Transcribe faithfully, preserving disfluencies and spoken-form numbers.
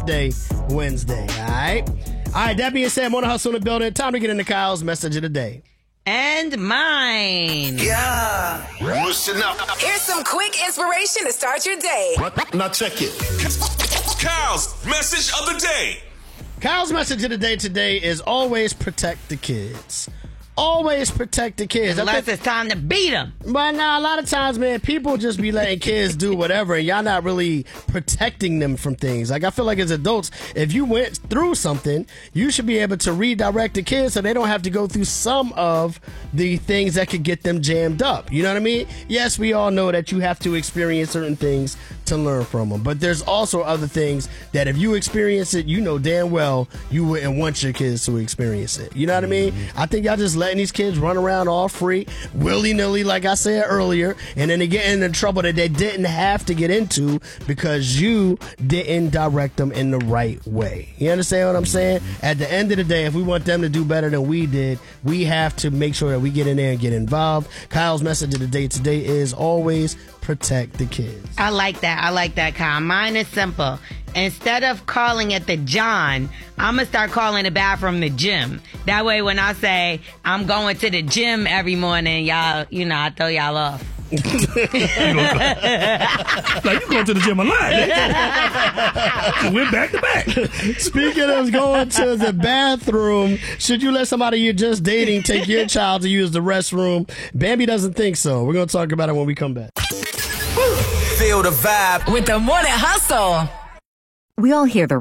Day Wednesday, all right? All right, that being said, Morning Hustle in the building. Time to get into Kyle's message of the day. And mine. Yeah. Listen up. Here's some quick inspiration to start your day. Now check it. Kyle's message of the day. Kyle's message of the day today is always protect the kids. Always protect the kids. Unless it's time to beat them. But now, a lot of times, man, people just be letting kids do whatever, and y'all not really protecting them from things. Like, I feel like as adults, if you went through something, you should be able to redirect the kids so they don't have to go through some of the things that could get them jammed up. You know what I mean? Yes, we all know that you have to experience certain things to learn from them, but there's also other things that if you experience it, you know damn well you wouldn't want your kids to experience it. You know what I mean? I think y'all just letting these kids run around all free, willy-nilly, like I said earlier, and then they get into trouble that they didn't have to get into because you didn't direct them in the right way. You understand what I'm saying? At the end of the day, if we want them to do better than we did, we have to make sure that we get in there and get involved. Kyle's message of the day today is always protect the kids. I like that. I like that, Kyle. Mine is simple. Instead of calling it the John, I'm going to start calling the bathroom the gym. That way when I say I'm going to the gym every morning, y'all, you know, I throw y'all off. Like, you going to the gym a lot. We're back to back. Speaking of going to the bathroom, should you let somebody you're just dating take your child to use the restroom? Bambi doesn't think so. We're going to talk about it when we come back. Feel the vibe with the Morning Hustle. We all hear the